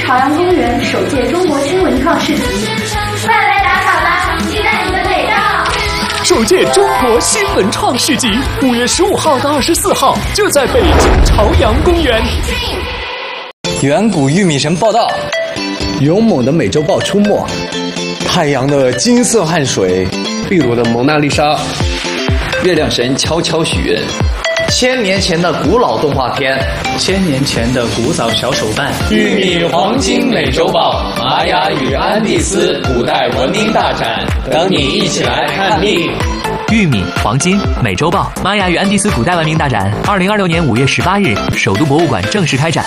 朝阳公园首届中国新文创市集，快来打卡吧，期待你的美照。 首届中国新文创市集5月15号到24号就在北京朝阳公园。 远古玉米神报道， 勇猛的美洲豹出没， 太阳的金色汗水， 秘鲁的蒙娜丽莎， 月亮神悄悄许愿，1000年前的古老动画片 ，1000年前的古早小手办， 玉米黄金美洲豹，玛雅与安第斯古代文明大展，等你一起来看病。 玉米黄金美洲豹，玛雅与安第斯古代文明大展，2026年5月18日，首都博物馆正式开展。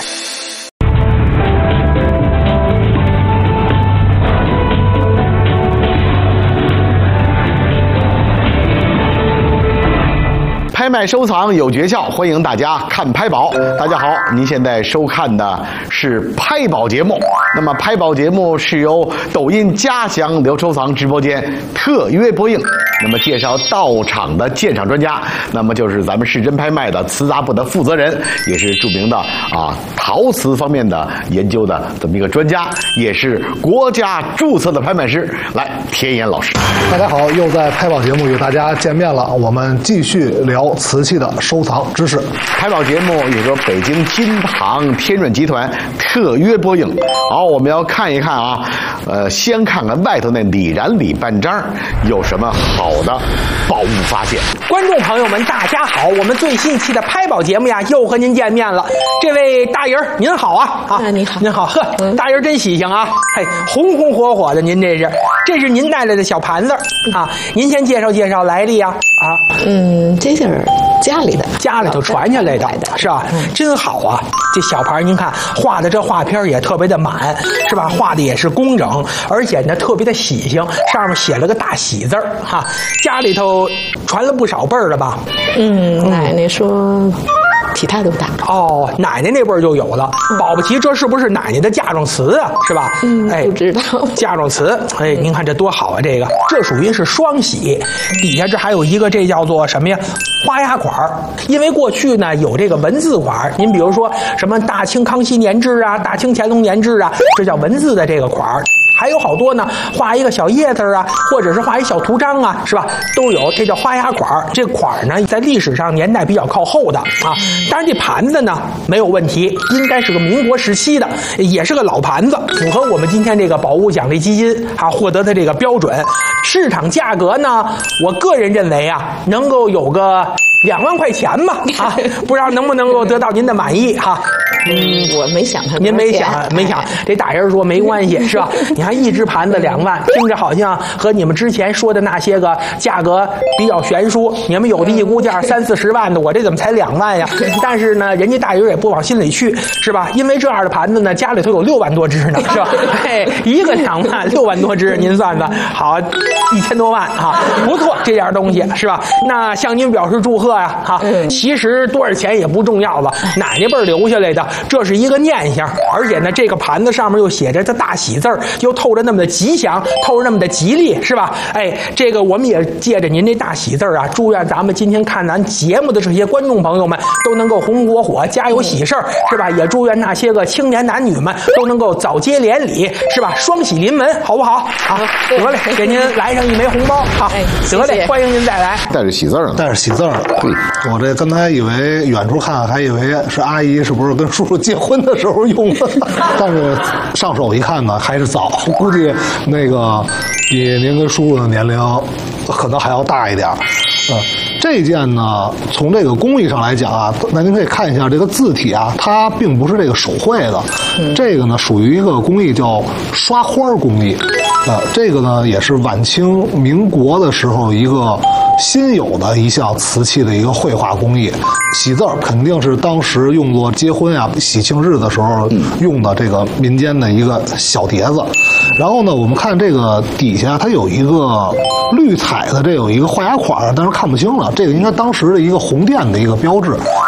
拍卖收藏有诀窍，欢迎大家看拍宝。大家好，您现在收看的是拍宝节目。那么拍宝节目是由抖音嘉祥聊收藏直播间特约播映。那么介绍到场的鉴赏专家，那么就是咱们市真拍卖的瓷杂部的负责人，也是著名的陶瓷方面的研究的这么一个专家，也是国家注册的拍卖师。来，田岩老师。 大家好，又在拍宝节目与大家见面了。我们继续聊瓷器的收藏知识。 拍宝节目有个北京金堂天润集团特约播映。好，我们要看一看先看看外头那李然李半张有什么好的宝物发现。 观众朋友们，大家好，我们最新一期的拍宝节目呀，又和您见面了。这位大爷您好啊！ 你好， 您好，呵，大爷真喜庆啊！嘿，红红火火的，您这是您带来的小盘子啊？您先介绍介绍来历啊！ 这是家里头传下来的，是吧？真好啊！这小盘您看画的这画片也特别的满，是吧？画的也是工整，而且呢特别的喜庆，上面写了个大喜字哈。家里头传了不少辈儿了吧？ 奶奶说体态都大哦，奶奶那辈儿就有了。保不齐这是不是奶奶的嫁妆瓷啊？是吧？ 不知道嫁妆瓷。您看这多好啊！这属于是双喜，底下这还有一个，这叫做什么呀？花押款。因为过去呢有这个文字款，您比如说什么大清康熙年制啊，大清乾隆年制啊，这叫文字的这个款。还有好多呢，画一个小叶子啊，或者是画一小图章啊，是吧？都有，这叫花押款。这款呢，在历史上年代比较靠后的啊。当然，这盘子呢没有问题，应该是个民国时期的，也是个老盘子，符合我们今天这个宝物奖励基金获得的这个标准。市场价格呢，我个人认为能够有个2万块钱吧不知道能不能够得到您的满意哈。 我没想他， 您没想，这大人说没关系是吧？你看一只盘子2万，听着好像和你们之前说的那些个价格比较悬殊。你们有的一估价30-40万的，我这怎么才2万呀？但是呢，人家大人也不往心里去，是吧？因为这样的盘子呢，家里头有6万多只呢，是吧？一个2万，6万多只，您算算，好，1000多万不错，这件东西是吧？那向您表示祝贺呀其实多少钱也不重要了，奶奶辈留下来的。这是一个念想，而且呢，这个盘子上面又写着这大喜字儿，又透着那么的吉祥，透着那么的吉利，是吧？这个我们也借着您这大喜字儿祝愿咱们今天看咱节目的这些观众朋友们都能够红红火火，家有喜事儿，是吧？也祝愿那些个青年男女们都能够早接连理，是吧？双喜临门，好不好？得嘞，给您来上1枚红包，得嘞，欢迎您再来。 带着喜字呢？ 带着喜字。对，我这刚才以为远处看还以为是阿姨是不是跟叔叔结婚的时候用的，但是上手一看呢，还是早，估计那个比您跟叔叔的年龄可能还要大一点。这件呢，从这个工艺上来讲那您可以看一下这个字体它并不是这个手绘的，这个呢属于一个工艺叫刷花工艺。这个呢也是晚清民国的时候一个新有的一项瓷器的一个绘画工艺。喜字肯定是当时用作结婚喜庆日的时候用的这个民间的一个小碟子。然后呢，我们看这个底下它有一个绿彩的，这有一个画押款，但是看不清了，这个应该当时的一个红店的一个标志。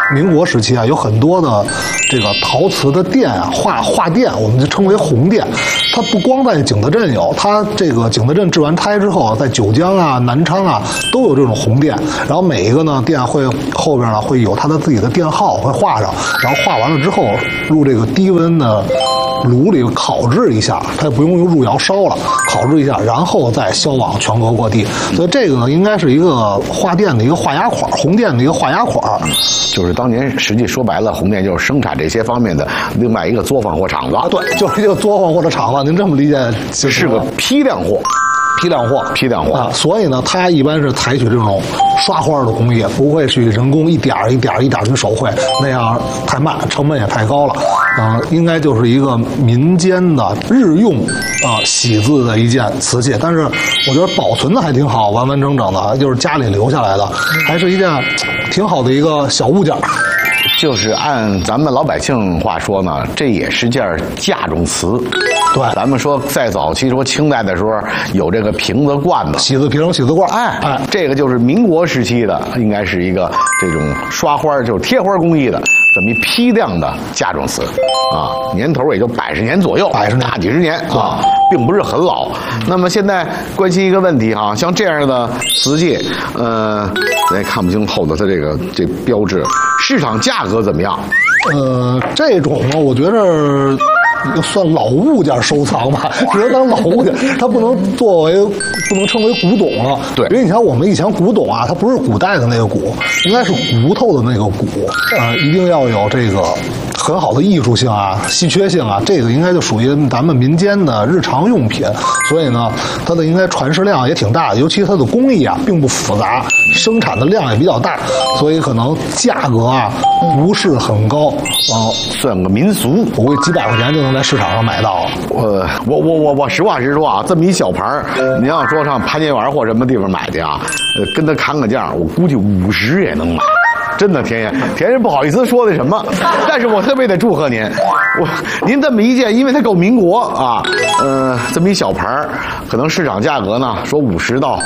民国时期啊，有很多的这个陶瓷的店啊，画店，我们就称为红店。它不光在景德镇有，它这个景德镇治完胎之后，在九江啊、南昌啊都有这种红店。然后每一个呢店会后边呢会有它的自己的店号会画上，然后画完了之后入这个低温的炉里烤制一下，它也不用入窑烧了，烤制一下，然后再销往全国各地。所以这个呢，应该是一个画店的一个画押款，红店的一个画押款。 就是当年实际说白了，红店就是生产这些方面的另外一个作坊或厂子。 对，就是一个作坊或者厂子，您这么理解是个批量货。批量货啊，所以呢，它一般是采取这种刷花的工艺，不会去人工一点一点去手绘，那样太慢，成本也太高了。应该就是一个民间的日用喜字的一件瓷器，但是我觉得保存的还挺好，完完整整的，就是家里留下来的，还是一件挺好的一个小物件。 就是按咱们老百姓话说呢，这也是件嫁妆瓷。 对， 咱们说在早期说清代的时候有这个瓶子罐子、 喜字瓶、喜字罐， 这个就是民国时期的，应该是一个这种刷花就是贴花工艺的这么一批量的嫁妆瓷啊，年头也就100年左右，大几十年啊，并不是很老。那么现在关心一个问题哈，像这样的瓷器，咱也看不清后头它这标志，市场价格怎么样？ 这种呢，我觉得算老物件收藏吧，只能当老物件，它不能称为古董了。 对， 因为你看我们以前古董啊，它不是古代的那个古，应该是骨头的那个骨，一定要有这个很好的艺术性啊、稀缺性啊，这个应该就属于咱们民间的日常用品，所以呢，它的应该传世量也挺大的，尤其它的工艺啊并不复杂，生产的量也比较大，所以可能价格啊不是很高， 算个民俗， 我估计几百块钱就能在市场上买到。 我实话实说啊，这么一小盘您要说上潘家园或什么地方买去啊，跟他砍个价，我估计50也能买。真的，田爷不好意思说的什么，但是我特别得祝贺您。您这么一件，因为它够民国啊，这么一小盘可能市场价格呢说50到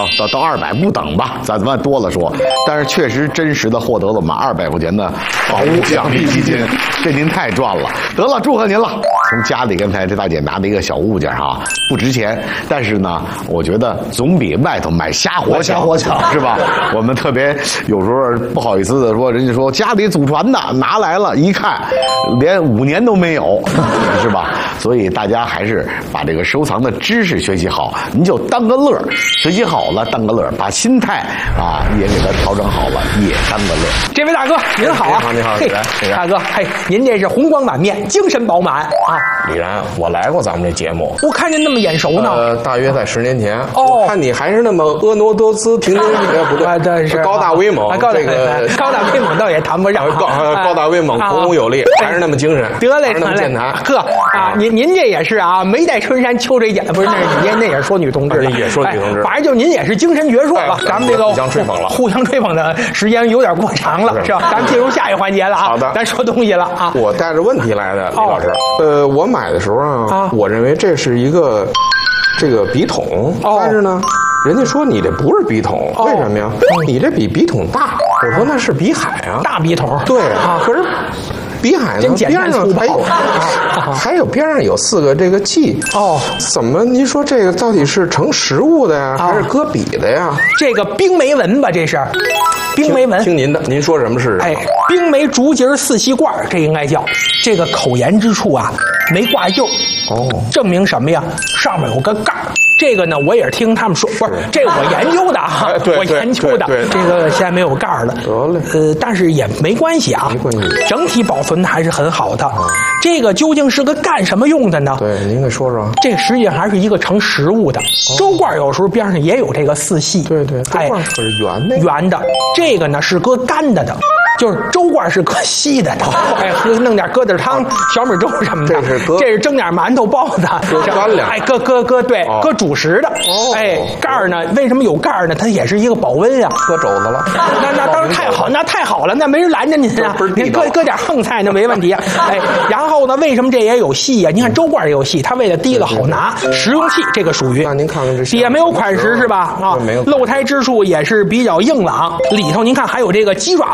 200不等吧，咱们多了说，但是确实真实的获得了我们200块钱的宝物奖励基金，这您太赚了。得了，祝贺您了。从家里刚才这大姐拿的一个小物件哈，不值钱，但是呢，我觉得总比外头买瞎活强，是吧？我们特别有时候不好意思的说，人家说家里祖传的拿来了，一看连5年都没有，是吧？所以大家还是把这个收藏的知识学习好，您就当个乐，学习好了当个乐，把心态也给它调整好了，也当个乐。 这位大哥您好啊， 你好， 大哥，您这是红光满面，精神饱满啊。 李然，我来过咱们这节目， 我看您那么眼熟呢。 大约在10年前。我看你还是那么婀娜多姿、平平不对， 对，是高大威猛。 这个高大威猛倒也谈不上， 高大威猛、孔武有力，还是那么精神， 得嘞， 那么健谈。 呵啊，您这也是啊，眉戴春山秋水剪，不是那也是说女同志， 也说女同志， 反正就您也是精神矍铄吧。咱们这个互相吹捧的时间有点过长了，是吧？咱们进入下一环节了啊。 好的， 咱说东西了啊。 我带着问题来的，李老师。我买的时候啊，我认为这是一个这个笔筒，但是呢，人家说你这不是笔筒，为什么呀？你这比笔筒大。我说那是笔海啊， 大笔筒。 对啊，可是笔海呢边上还有边上有4个这个记怎么您说这个到底是盛食物的呀，还是搁笔的呀？ 这个冰梅纹吧，这是冰梅纹。 听您的，您说什么是？ 冰梅竹节4细罐，这应该叫这个口沿之处啊没挂釉，证明什么呀？上面有个盖儿。这个呢，我也是听他们说，不是这我研究的啊，我研究的。这个现在没有盖儿了，但是也没关系啊，整体保存的还是很好的。这个究竟是个干什么用的呢？ 对，您给说说。 这实际上还是一个盛食物的。粥罐有时候边上也有这个4细， 对，粥罐可是圆的。这个呢是搁干的的。就是粥罐是搁稀的，弄点疙瘩汤、小米粥什么的。这是蒸点馒头、包子， 搁干粮。 搁主食的。盖儿呢？为什么有盖儿呢？它也是一个保温呀。 搁肘子了。 那当然太好，那太好了，那没人拦着您啊。您搁点横菜那没问题。然后呢，为什么这也有细呀？您看粥罐也有细，它为了提了好拿，实用器这个属于。 那您看看这也没有款识是吧？ 没有。 露胎之处也是比较硬朗，里头您看还有这个鸡爪纹。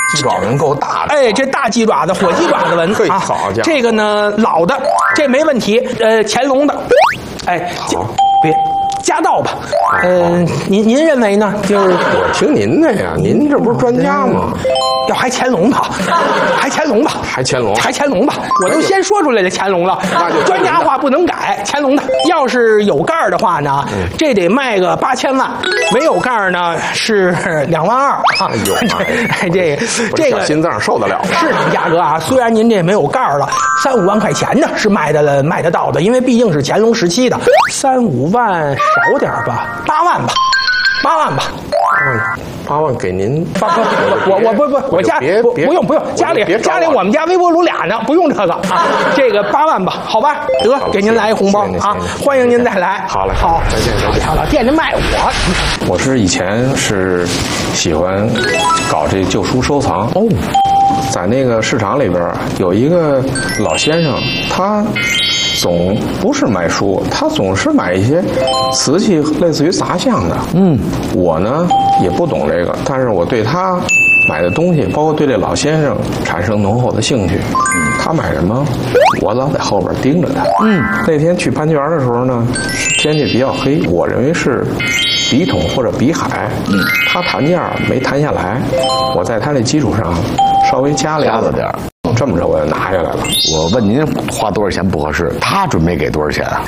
鸡爪纹够大的。 哎，这大鸡爪子，火鸡爪子纹啊， 好家伙， 这个呢老的，这没问题。乾隆的，哎， 好， 别。夹道吧，您认为呢？就是我听您的呀，您这不是专家吗？ 要还乾隆吧，还乾隆吧， 还乾隆， 还乾隆吧，我都先说出来了乾隆了，专家话不能改，乾隆的。要是有盖儿的话呢，这得卖个8000万；没有盖儿呢是2万2啊。哎呦，这个心脏受得了？ 是这个价格啊，虽然您这没有盖儿了，3、5万块钱呢是卖得到的，因为毕竟是乾隆时期的，3、5万少点吧，8万吧，8万吧。 8万给您， 我家不用，家里我们家微波炉俩呢，不用这个啊，这个8万吧，好吧，得给您来一红包啊，欢迎您再来。 好嘞， 好， 再见。 好了，惦着卖我是以前是喜欢搞这旧书收藏哦，在那个市场里边有一个老先生，他总不是买书，他总是买一些瓷器，类似于杂项的。我呢也不懂这个，但是我对他买的东西，包括对这老先生产生浓厚的兴趣。他买什么，我老在后边盯着他。那天去潘家园的时候呢，天气比较黑，我认为是笔筒或者笔海。他谈价没谈下来，我在他那基础上稍微加了点。这么着我就拿下来了。 我问您花多少钱不合适，他准备给多少钱啊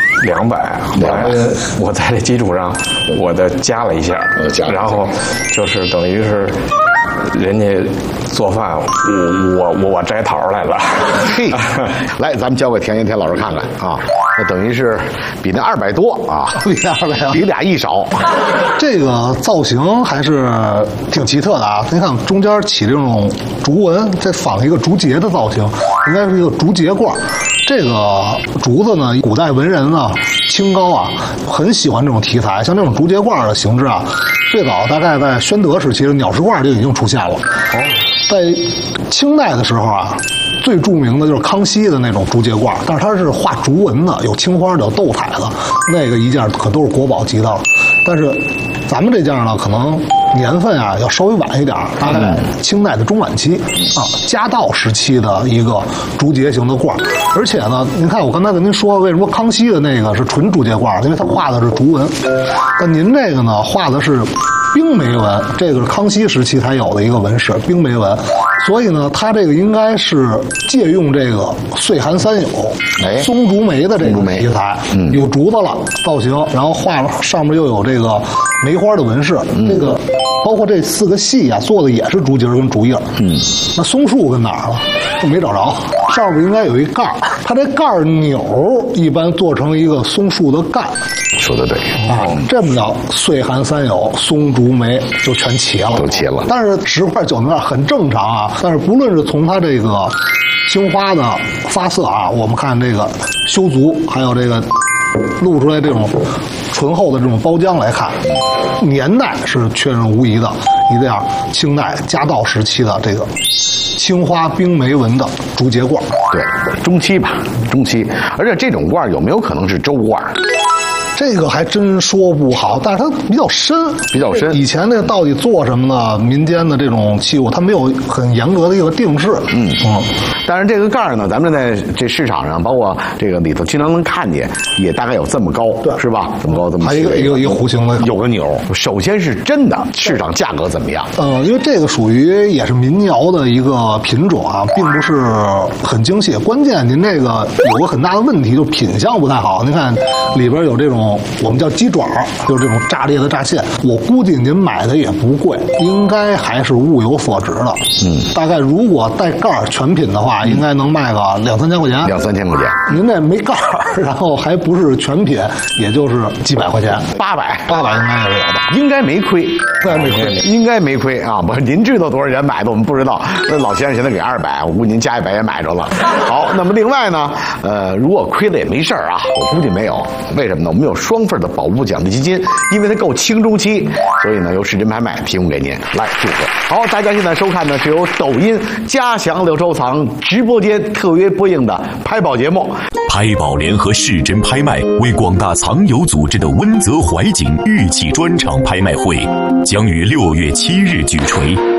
？200。我在这基础上，我的加了一下，然后就是等于是人家做饭，我摘桃来了。 嘿，来，咱们交给田爷田老师看看啊，那等于是比那200多啊，比俩亿少。 这个造型还是挺奇特的啊！您看中间起这种竹纹，这仿一个竹节的造型，应该是一个竹节罐。这个竹子呢，古代文人呢，清高啊，很喜欢这种题材，像这种竹节罐的形制啊，最早大概在宣德时期的鸟食罐就已经出现了。在清代的时候啊，最著名的就是康熙的那种竹节罐，但是它是画竹纹的，有青花的，有斗彩的，那个一件可都是国宝级的了。但是咱们这件呢，可能年份啊要稍微晚一点，大概清代的中晚期啊，嘉道时期的一个竹节型的罐。而且呢，您看我刚才跟您说，为什么康熙的那个是纯竹节罐？因为它画的是竹纹，那您这个呢画的是冰梅纹，这个是康熙时期才有的一个纹饰，冰梅纹。所以呢，它这个应该是借用这个岁寒三友、松竹梅的这种题材，有竹子了造型，然后画上面又有这个梅花的纹饰，这个包括这4个系啊做的也是竹节跟竹叶。那松树跟哪儿了？就没找着，上面应该有一盖儿，它这盖儿钮一般做成一个松树的干。 说的对啊，这么着，岁寒三友、松竹梅就全齐了， 都齐了。 但是10块9毛很正常啊。但是不论是从它这个青花的发色啊，我们看这个修足，还有这个露出来这种醇厚的这种包浆来看，年代是确认无疑的，一定要清代嘉道时期的这个青花冰梅纹的竹节罐。 对，中期吧，中期。而且这种罐有没有可能是周罐？ 这个还真说不好，但是它比较深， 比较深。 以前那个到底做什么呢？民间的这种器物，它没有很严格的一个定制。 但是这个盖儿呢，咱们在这市场上，包括这个里头，经常能看见，也大概有这么高，对，是吧？这么高，这么还有一个弧形的， 有个钮。首先是真的市场价格怎么样？ 因为这个属于也是民窑的一个品种啊，并不是很精细。关键您这个有个很大的问题，就品相不太好。您看里边有这种我们叫鸡爪，就是这种炸裂的炸馅。我估计您买的也不贵，应该还是物有所值的。大概如果带盖儿全品的话，应该能卖个2、3千块钱。 2、3千块钱。 您这没盖儿，然后还不是全品，也就是几百块钱，800应该也是有的， 应该没亏， 应该没亏啊！不是，您知道多少钱买的？我们不知道。那老先生现在给200，我估计您加100也买着了。好，那么另外呢，如果亏了也没事啊，我估计没有。为什么呢？我们有双份的保物奖励基金，因为它够轻中期，所以呢由市真拍卖提供给您来祝贺。好，大家现在收看的是由抖音嘉祥留收藏直播间特约播映的拍宝节目。 拍宝联合市真拍卖为广大藏友组织的温泽怀景玉器专场拍卖会将于6月7日举锤。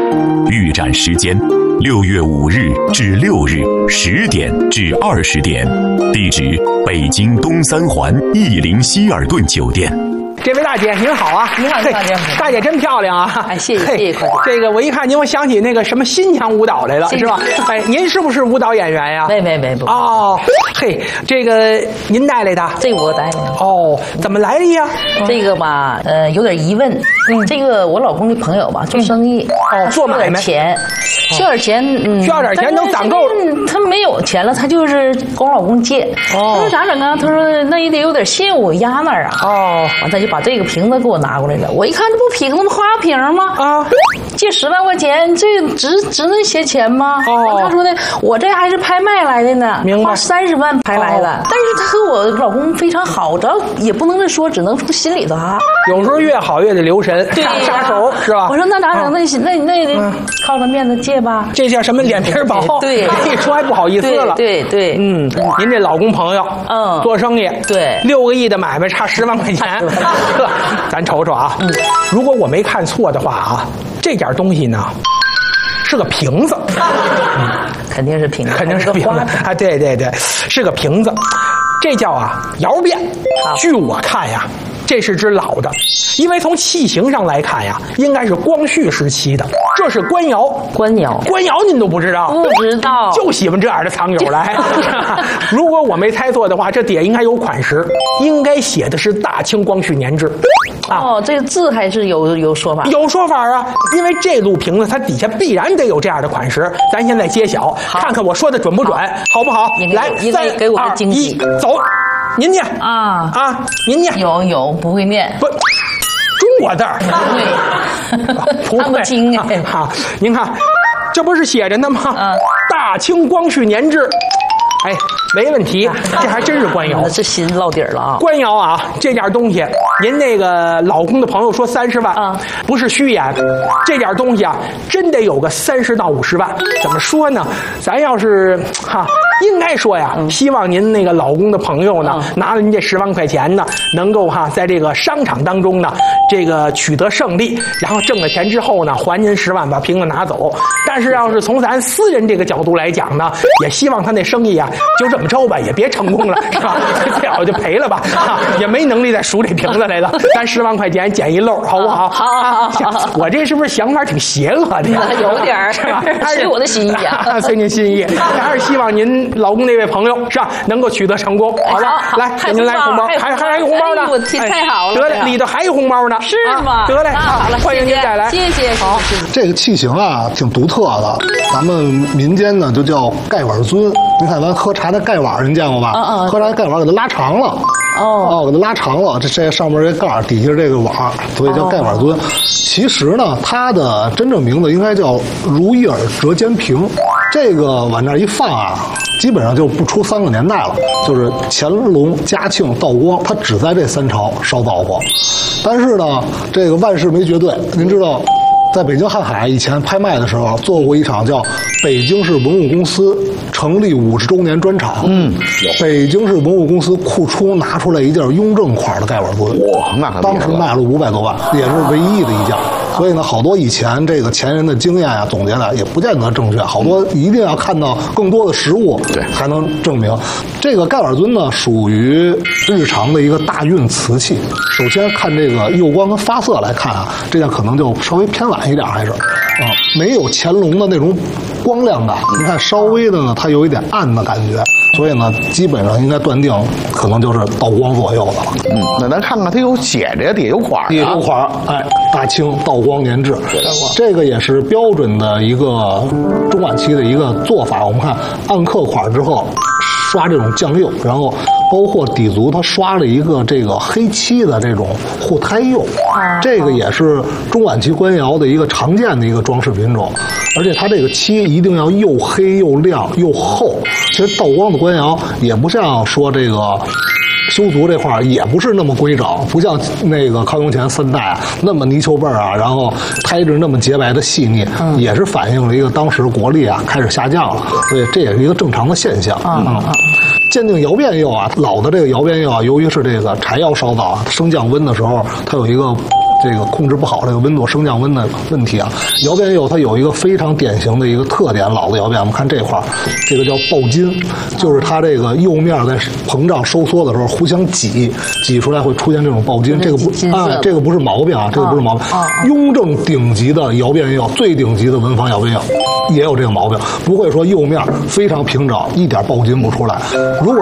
预展时间：6月5日至6日10点至20点。地址：北京东三环逸林希尔顿酒店。 这位大姐您好啊！ 您好，大姐， 大姐真漂亮啊！ 哎，谢谢，快点。 这个我一看您，我想起那个什么新疆舞蹈来了，是吧？哎，您是不是舞蹈演员呀？ 没不。 哦，嘿，这个您带来的？ 这个我带的。 哦，怎么来的呀？ 这个吧，有点疑问。这个我老公的朋友吧，做生意， 做买卖， 需要点钱， 需要点钱能攒够。 他没有钱了，他就是跟我老公借。他说咋整啊？他说那也得有点信物压那儿啊。完他就把这个瓶子给我拿过来了。我一看，这不瓶子吗？花瓶吗？借10万块钱，这值那些钱吗？他说的，我这还是拍卖来的呢，花30万拍来的。但是他和我老公非常好，这也不能这说，只能从心里头啊。 有时候越好越得留神，杀手是吧？ 我说那咋整？那得靠着面子借吧。 这叫什么脸皮薄？ 对， 一说还不好意思了。 对， 您这老公朋友，做生意， 对 ，6个亿的买卖差10万块钱，咱瞅瞅啊。如果我没看错的话啊，这件东西呢是个瓶子， 肯定是瓶子， 肯定是瓶子啊！对，是个瓶子，这叫窑变。据我看呀，这是只老的，因为从器型上来看呀，应该是光绪时期的。这是官窑， 官窑您都不知道？ 不知道， 就喜欢这样的藏友来。如果我没猜错的话，这底下应该有款识，应该写的是大清光绪年制。 这个字还是有说法， 有说法啊，因为这路瓶子它底下必然得有这样的款识。咱现在揭晓，看看我说的准不准，好不好？来，3、 给我个惊喜， 走，您念您念。 有不会念不。中国字儿， 看不清哎。 您看，这不是写着呢吗？大清光绪年制。哎，没问题，这还真是官窑， 这心落底了啊！ 官窑啊，这件东西，您那个老公的朋友说30万，不是虚言，这件东西啊，真得有个30到50万。怎么说呢？咱要是应该说呀，希望您那个老公的朋友呢，拿了您这10万块钱呢，能够在这个商场当中呢，这个取得胜利，然后挣了钱之后呢，还您10万，把瓶子拿走。但是要是从咱私人这个角度来讲呢，也希望他那生意啊，就这么着吧，也别成功了，是吧？最好就赔了吧，也没能力再赎这瓶子来了。咱10万块钱捡一漏，好不好？ 好。 我这是不是想法挺邪恶的呀？ 有点儿，是吧？随我的心意啊， 随您心意。还是希望您老公那位朋友是吧，能够取得成功。好了，来，给您来红包，还有红包呢。 我太好了， 得嘞，里头还有红包呢。 是吗？ 得嘞， 好了， 欢迎您再来。 谢谢。 好， 这个器型啊，挺独特的。咱们民间呢就叫盖碗尊。你看咱喝茶的盖碗，您见过吧？喝茶盖碗给它拉长了。给它拉长了，这上面这盖儿，底下这个碗，所以叫盖碗尊。其实呢，它的真正名字应该叫如意耳折尖瓶。这个往那一放啊，基本上就不出3个年代了，就是乾隆、嘉庆、道光，它只在这3朝烧造过。但是呢，这个万事没绝对，您知道。在北京瀚海以前拍卖的时候，做过一场叫北京市文物公司成立50周年专场。北京市文物公司库出拿出来一件雍正款的盖碗尊，当时卖了500多万，也是唯一的一件。所以呢，好多以前这个前人的经验啊，总结的也不见得正确，好多一定要看到更多的实物，才能证明。这个盖碗尊呢，属于日常的一个大运瓷器。首先看这个釉光跟发色来看啊，这件可能就稍微偏晚一点，还是没有乾隆的那种光亮感。你看稍微的呢，它有一点暗的感觉，所以呢，基本上应该断定可能就是道光左右的了。 那咱看看它有写着底下有款， 底下有款，大清道光年制，这个也是标准的一个中晚期的一个做法。我们看暗刻款之后，刷这种酱釉，然后包括底足，它刷了一个这个黑漆的这种护胎釉，这个也是中晚期官窑的一个常见的一个装饰品种，而且它这个漆一定要又黑又亮又厚。其实道光的官窑也不像说这个修足这块也不是那么规整，不像那个康雍乾3代那么泥鳅背啊，然后胎质那么洁白的细腻，也是反映了一个当时国力啊开始下降了，所以这也是一个正常的现象。鉴定窑变釉啊，老的这个窑变釉啊，由于是这个柴窑烧造啊，升降温的时候，它有一个这个控制不好这个温度升降温的问题啊。窑变釉它有一个非常典型的一个特点，老的窑变我们看这块儿，这个叫爆筋，就是它这个釉面在膨胀收缩的时候互相挤出来会出现这种爆筋，这个不这个不是毛病啊，这个不是毛病。雍正顶级的窑变釉，最顶级的文房窑变釉也有这个毛病，不会说釉面非常平整，一点爆筋不出来。如果